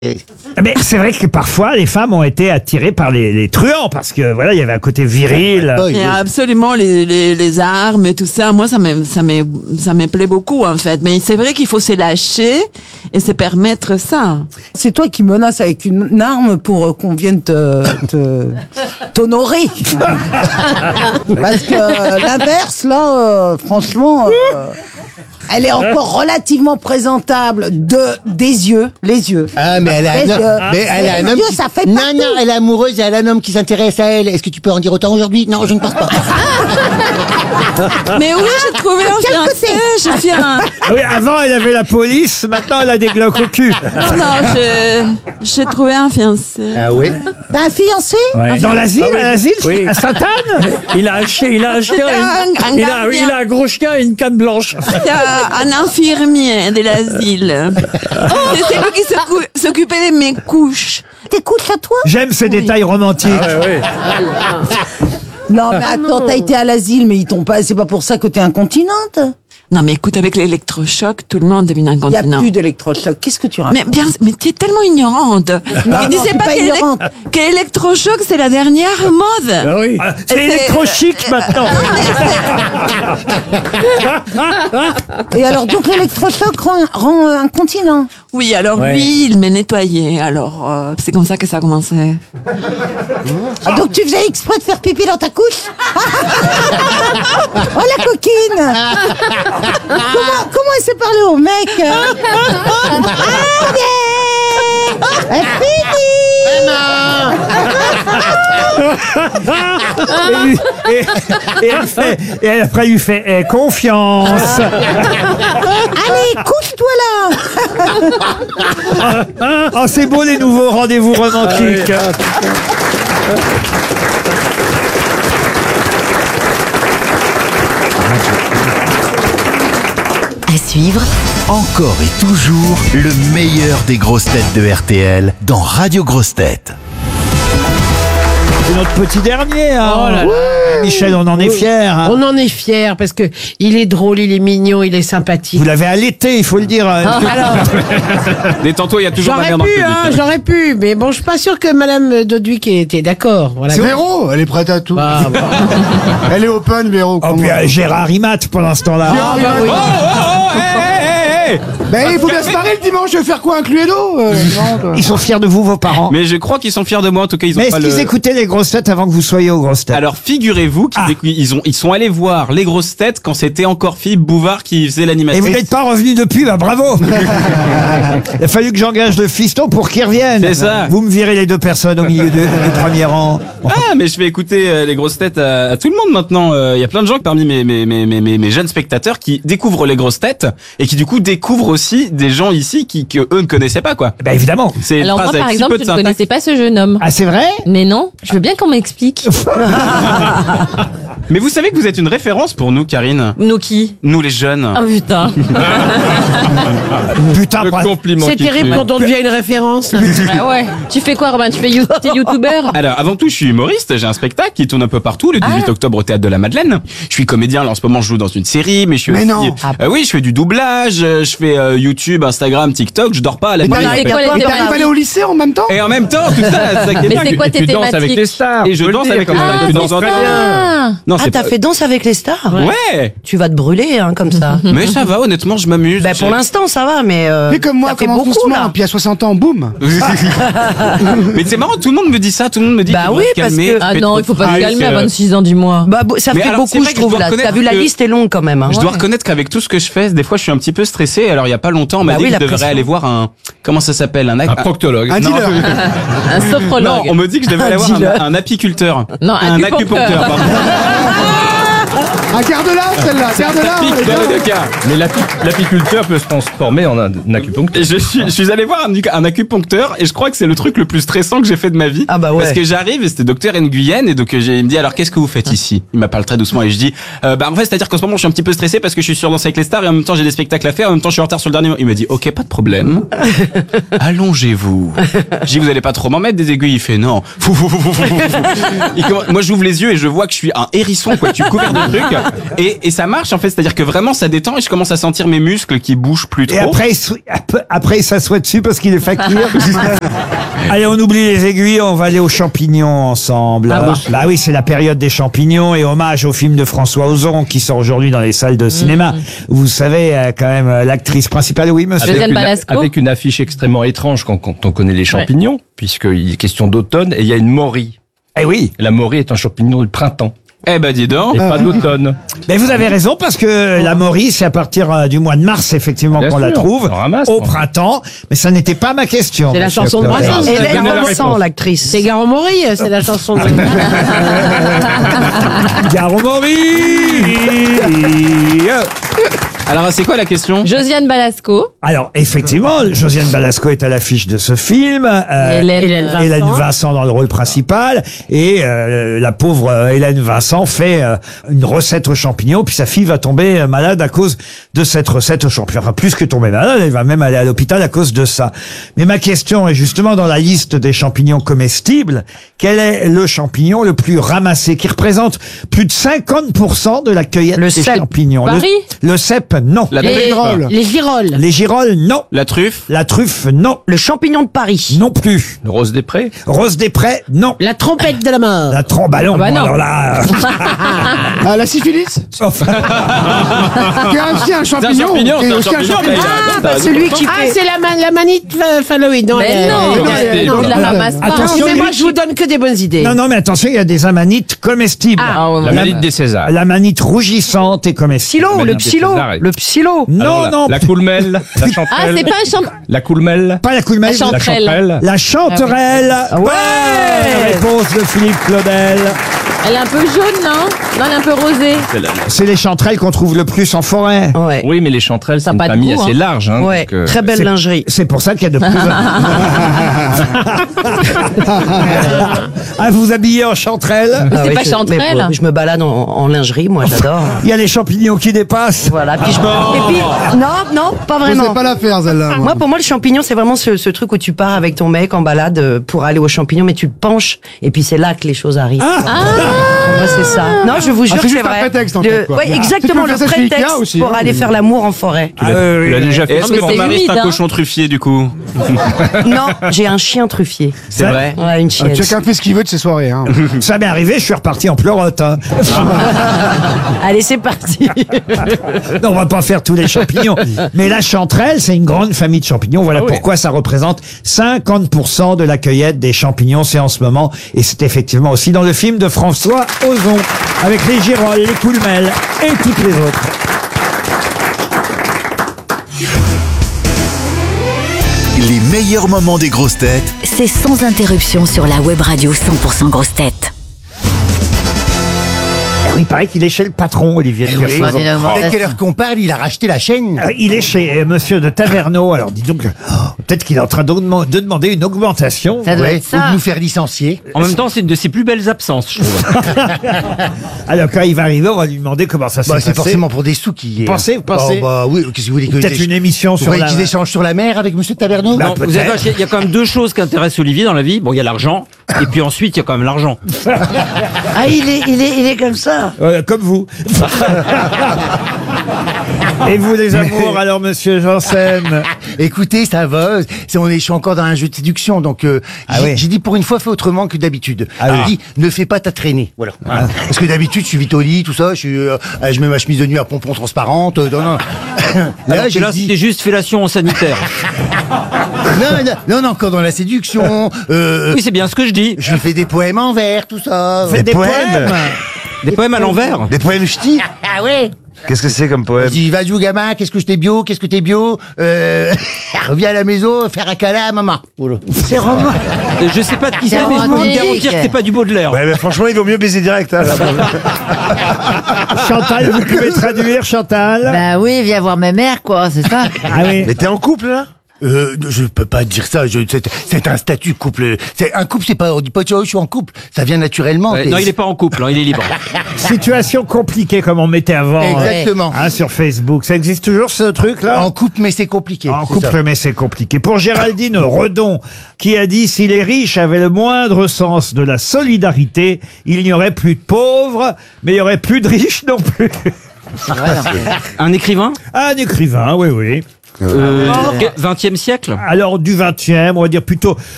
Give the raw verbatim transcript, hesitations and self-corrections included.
Mais c'est vrai que parfois les femmes ont été attirées par les, les truands parce que voilà, il y avait un côté viril. Il y a absolument les, les, les armes et tout ça. Moi, ça me, ça me, ça me plaît beaucoup en fait. Mais c'est vrai qu'il faut se lâcher et se permettre ça. C'est toi qui menaces avec une arme pour qu'on vienne te, te, t'honorer. Parce que euh, l'inverse, là, euh, franchement, euh, elle est encore relativement présentable de des yeux, les yeux. Ah, mais elle a Les un, yeux. mais elle a un Les homme yeux, qui... ça fait Non, partout. non, elle est amoureuse et elle a un homme qui s'intéresse à elle. Est-ce que tu peux en dire autant aujourd'hui? Non, je ne pense pas. Mais oui, j'ai trouvé un Quel fiancé. côté J'ai fait un... Ah oui, avant elle avait la police, maintenant elle a des glauques au cul. Non, non, je- j'ai trouvé un fiancé. Ah oui? T'as un fiancé? Dans l'asile, Ah oui. à l'asile, Oui. à Sainte-Anne. Il a acheté, il a acheté C'était un, un- un il, a, gardien. il a un gros chien et une canne blanche. Il y a un infirmier de l'asile. C'est celui qui s'occu- s'occupait de mes couches. T'es couches à toi? J'aime ces détails romantiques. Non, mais attends, t'as été à l'asile, mais ils t'ont pas. C'est pas pour ça que t'es incontinente. Non, mais écoute, avec l'électrochoc, tout le monde devient Il y a incontinent. plus d'électrochoc. Qu'est-ce que tu racontes? Mais bien, mais tu es tellement ignorante. Non, Tu non, disais je suis pas pas qu'élec- ignorante. qu'électrochoc, c'est la dernière mode. Ah oui. Ah, C'est Et électrochic maintenant. Et alors, donc l'électrochoc rend, rend euh, incontinent. Oui, alors Ouais. lui, il m'a nettoyé. Alors, euh, c'est comme ça que ça a commencé. Ah, donc tu faisais exprès de faire pipi dans ta couche? Oh la coquine! Comment, comment elle s'est parlée au mec? Ah, yeah! Elle finit! Et, et elle fait, et elle, après lui fait eh, confiance. Allez, couche-toi là! Oh, c'est beau les nouveaux rendez-vous romantiques. À suivre, Encore et toujours le meilleur des grosses têtes de R T L dans Radio Grosses Têtes. C'est notre petit dernier. Hein. Oh là là. Michel, on en est fiers. Hein. On en est fiers parce que il est drôle, il est mignon, il est sympathique. Vous l'avez allaité, il faut le dire. Alors, Détends-toi, il y a toujours ma j'aurais mère dans le pu, public. hein, j'aurais pu, mais bon, je suis pas sûr que Madame Doduic était d'accord. Voilà. Véro, elle est prête à tout. Bah, bah. Elle est open, Véro. Oh, puis euh, Gérard Imat pendant ce temps-là. Ah, bah oui. Ben, il faut bien se marrer le dimanche, faire quoi, un Cluedo euh, non, toi. Ils sont fiers de vous, vos parents. Mais je crois qu'ils sont fiers de moi, en tout cas, ils ont Mais est-ce pas qu'ils le... écoutaient les grosses têtes avant que vous soyez aux grosses têtes? Alors, figurez-vous qu'ils Ah. écou- ils, ont, ils sont allés voir les grosses têtes quand c'était encore Philippe Bouvard qui faisait Et l'animation. vous n'êtes pas revenu depuis, bah bravo. Il a fallu que j'engage le fiston pour qu'il revienne. C'est ça. Vous me virez les deux personnes au milieu de- du premier rang. Ah, mais je vais écouter euh, les grosses têtes à, à tout le monde maintenant. Il y a plein de gens parmi mes, mes, mes, mes, mes, mes jeunes spectateurs qui découvrent les grosses têtes et qui du coup découvrent aussi des gens ici qui que eux ne connaissaient pas, quoi. Bah évidemment. C'est une Alors moi, phrase par avec si exemple, peu je de ne syntaxe. connaissais pas ce jeune homme. Ah, c'est vrai? Mais non, je veux bien qu'on m'explique. Mais vous savez que vous êtes une référence pour nous, Karine. Nous qui? Nous les jeunes. Ah putain. Putain, bref. compliment. C'est terrible quand on devient une référence. Ah ouais. Tu fais quoi, Robin? Tu fais you- t'es youtubeur? Alors, avant tout, je suis humoriste. J'ai un spectacle qui tourne un peu partout le dix-huit octobre au Théâtre de la Madeleine. Je suis comédien. Là, en ce moment, je joue dans une série, mais je suis Mais aussi... non. Euh, oui, je fais du doublage. euh, Je fais euh, YouTube, Instagram, TikTok. Je dors pas à la nuit. t'arrives en fait. quoi, les Et t'arrives à thématiques? aller au lycée en même temps? Et en même temps, tout ça, c'est ça qui est Mais bien. c'est quoi tes thématiques? stars. Et je danse avec les stars. Tu danses en Ah, Non, ah, c'est t'as pas- fait danse avec les stars? Ouais. Tu vas te brûler, hein, comme ça. Mais ça va, honnêtement, je m'amuse. Ben, pour J'ai- l'instant, ça va, mais. Euh, Fais comme moi, ça fait commence beaucoup, doucement, là. puis à soixante ans, boum. Mais c'est marrant, tout le monde me dit ça, tout le monde me dit Bah qu'il faut oui, se parce calmer, que- tu Ah fais non, trop il faut de pas se trucs, calmer à euh, vingt-six ans, dis-moi. Bah, bo- ça Mais fait alors, c'est beaucoup, vrai je que je trouve, dois là. T'as reconnaître vu, la que- liste est longue quand même. Hein. Je dois reconnaître qu'avec tout ce que je fais, des fois je suis un petit peu stressé. Alors il y a pas longtemps, on m'a Bah dit oui, que la je devrais pression. aller voir un... Comment ça s'appelle? Un, Un proctologue. Un Non. dealer. Un Non, sophrologue. on me dit que je devrais aller voir dealer. un, un apiculteur. Non, un acupuncteur. acupuncteur, pardon. Ah, garde-la, celle-là, garde-la. Pique les dans gars. les deux cas. Mais l'api- l'apiculteur peut se transformer en un, un acupuncteur. Et je suis, je suis allé voir un, un acupuncteur et je crois que c'est le truc le plus stressant que j'ai fait de ma vie. Ah bah ouais. Parce que j'arrive et c'était docteur Nguyen et donc euh, j'ai- il me dit alors qu'est-ce que vous faites ici? Il m'appelle très doucement et je dis euh, bah en fait c'est-à-dire qu'en ce moment je suis un petit peu stressé parce que je suis sur Danse avec les stars et en même temps j'ai des spectacles à faire, en même temps je suis en retard sur le dernier mois. Il me dit ok pas de problème, allongez-vous. Je dis vous allez pas trop m'en mettre des aiguilles? Il fait non. Fou, fou, fou, fou, fou, fou. Il commence- Moi j'ouvre les yeux et je vois que je suis un hérisson quoi, tu couvert de trucs. et, et ça marche en fait, c'est-à-dire que vraiment ça détend et je commence à sentir mes muscles qui bougent plus trop. Et après, il sou- ap- après, il s'assoit dessus parce qu'il est fakir. Allez, on oublie les aiguilles, on va aller aux champignons ensemble. Ah bon. Bah oui, c'est la période des champignons et hommage au film de François Ozon qui sort aujourd'hui dans les salles de cinéma. Vous savez, euh, quand même, euh, l'actrice principale, oui, monsieur. Josiane une, Balasco. avec une affiche extrêmement étrange quand, quand on connaît les champignons, puisqu'il est question d'automne et il y a une morie. Eh oui. La morie est un champignon du printemps Eh ben dis donc. et pas d'automne. Mais vous avez raison parce que la Maurice, c'est à partir euh, du mois de mars, effectivement, Bien qu'on la sûr, trouve on ramasse, au quoi. printemps. Mais ça n'était pas ma question. C'est la monsieur chanson de Claudel. Brassens. Hélène Donnez la Vincent, réponse. l'actrice. C'est Garo Mori, c'est la chanson de... Garomori. Alors c'est quoi la question? Josiane Balasco. Alors, effectivement, Josiane Balasco est à l'affiche de ce film. euh, Hélène Hélène Vincent. Hélène Vincent dans le rôle principal. Et euh, la pauvre euh, Hélène Vincent fait euh, une recette aux champignons. Puis sa fille va tomber euh, malade à cause de cette recette aux champignons. Enfin, plus que tomber malade, elle va même aller à l'hôpital à cause de ça. Mais ma question est justement dans la liste des champignons comestibles. Quel est le champignon le plus ramassé, qui représente plus de cinquante pour cent de la cueillette Le des cèpe. champignons? Paris. Le, le cèpe, non. La Les, truffe. les girolles. Les girolles, non. La truffe. La truffe, non. Le champignon de Paris. Non plus. Le rose des prés. Rose des Prés, non. La trompette de la mort. La trombalon, Ah bah non. alors là... Ah, la syphilis Sauf... Qui est aussi un C'est un champignon. champignon, qui est c'est un aussi un champignon. champignon. mais- Ah, bah, T'as celui raison. qui Ah, fait... c'est la, ma- la manite fa- phalloïde. Non, Mais elle- non, elle- non, elle- on ne la ramasse pas. Attention, mais moi, lui je vous donne que des bonnes idées. Non, non, mais attention, il y a des amanites comestibles. Ah, ouais, La ouais. manite des Césars. La manite rougissante est comestible. Psylo, Mais le non, psylo, des Césars, le psylo. Non, Alors, la, non, La coulmelle. La Ah, chanterelle. c'est pas un champ... La coulmelle. pas la coulmelle. La chan- La Chanterelle. chanterelle. La chanterelle. ouais. Bonne réponse de Philippe Claudel. Elle est un peu jaune, non? Non, elle est un peu rosée. C'est les chanterelles qu'on trouve le plus en forêt. Ouais. Oui, mais les chanterelles, Ça c'est a une pas de famille goût, assez hein. large. Hein, Ouais, donc, euh, très belle c'est- lingerie. C'est pour ça qu'il y a de plus en Ah, vous habillez en chanterelle. Mais c'est oui, pas je- chanterelle. mais, Je me balade en, en lingerie, moi, j'adore. Il y a les champignons qui dépassent. Voilà. Puis je... Et puis, non, non, pas Je sais vraiment. pas la faire, celle-là. Moi, pour moi, le champignon, c'est vraiment ce, ce truc où tu pars avec ton mec en balade euh, pour aller aux champignons, mais tu te penches, et puis c'est là que les choses arrivent. Ah. Quoi. Moi, c'est ça. Non, je vous jure c'est que juste c'est un vrai. prétexte, en Le- fait, quoi. ouais, exactement, Tu peux le faire ça chez Ikea prétexte aussi, pour hein. aller faire l'amour en forêt. tu l'as- Ah, oui, tu l'as oui. déjà fait. Est-ce mais que ton c'est mari humide, c'est un hein. cochon truffier du coup? Non, j'ai un chien truffier. C'est vrai. Ouais, une chienne. Chacun fait ce qu'il veut de ses soirées. Hein. Ça m'est arrivé, je suis reparti en pleurote. hein. Allez, c'est parti. Non, on va pas faire tous les champignons. Mais la chanterelle, c'est une grande famille de champignons. Voilà Ah oui. pourquoi ça représente cinquante pour cent de la cueillette des champignons. C'est en ce moment. Et c'est effectivement aussi dans le film de François Ozon. Avec les girolles, les coulmelles et toutes les autres. Les meilleurs moments des grosses têtes C'est sans interruption sur la web radio cent pour cent grosses têtes. Alors, il paraît qu'il est chez le patron, Olivier de Kersauzon. À quelle heure qu'on parle, il a racheté la chaîne. Euh, Il est chez euh, Monsieur de Taverneau. Alors, dis donc, oh, peut-être qu'il est en train de, dem- de demander une augmentation. Ça doit être ça. Ou de nous faire licencier. En même temps, c'est une de ses plus belles absences, je trouve. Alors, quand il va arriver, on va lui demander comment ça s'est Bah, passé. c'est forcément pour des sous qui. Vous pensez, vous pensez Oh, bah oui, qu'est-ce que vous voulez que Peut-être je- une émission Vous sur voulez la... qu'ils échangent sur la mer avec Monsieur Taverneau Bah, Non, vous savez quoi, il y a quand même deux choses qui intéressent Olivier dans la vie. Bon, il y a l'argent, et puis ensuite, il y a quand même l'argent. Ah, il est, il est, il est comme ça. Euh, comme vous. Et vous, les amours, alors, monsieur Janssen? Écoutez, ça va. C'est, on est, je suis encore dans un jeu de séduction, donc euh, Ah j'ai, oui. j'ai dit pour une fois, fais autrement que d'habitude. Ah J'ai oui. dit, ne fais pas ta traînée. Voilà. Parce que d'habitude, je suis vite au lit, tout ça. Je, suis, euh, je mets ma chemise de nuit à pompons transparente. euh, non, non. Alors Là, que j'ai là, dit, c'était juste fellation sanitaire. non, non, non, non, encore dans la séduction. Euh, Oui, c'est bien ce que je dis. je fais des poèmes en vers, tout ça. Faites des poèmes. Des poèmes à l'envers. Des poèmes ch'tis. Ah ouais. Qu'est-ce que c'est comme Je poème? dis, vas-y, gamin, qu'est-ce que je t'ai bio, qu'est-ce que t'es bio, euh, reviens à la maison, faire un câlin à maman. Voilà. C'est romantique. Euh, Je sais pas de qui C'est c'est, mais je peux vous romantique. garantir que c'est pas du Baudelaire. Ouais, mais franchement, il vaut mieux baiser direct. Hein, Chantal, vous pouvez traduire, Chantal? Bah oui, viens voir ma mère, quoi, c'est ça. Ah oui. Mais t'es en couple, là? Euh, je peux pas dire ça. Je, c'est, c'est un statut couple. C'est un couple, c'est pas. On dit pas, tu vois, je suis en couple. Ça vient naturellement. Ouais, non, il est pas en couple, hein, il est libre. Situation compliquée comme on mettait avant. Exactement. Hein, sur Facebook. Ça existe toujours ce truc-là? En couple, mais c'est compliqué. En c'est couple, ça. mais c'est compliqué. Pour Géraldine Redon, qui a dit si les riches avaient le moindre sens de la solidarité, il n'y aurait plus de pauvres, mais il y aurait plus de riches non plus. Un écrivain? Un écrivain, oui, oui. Euh, vingtième siècle? Alors, du vingtième, on va dire plutôt